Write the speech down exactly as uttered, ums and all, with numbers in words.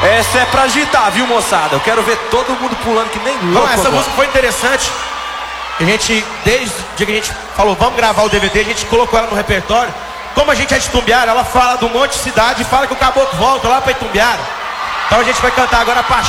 Essa é pra agitar, viu, moçada? Eu quero ver todo mundo pulando que nem louco. Então, essa agora. música foi interessante. A gente, desde o dia que a gente falou, vamos gravar o D V D, a gente colocou ela no repertório. Como a gente é de Itumbiara, ela fala de um monte de cidade e fala que o caboclo volta lá pra Itumbiara. Então a gente vai cantar agora a paixão.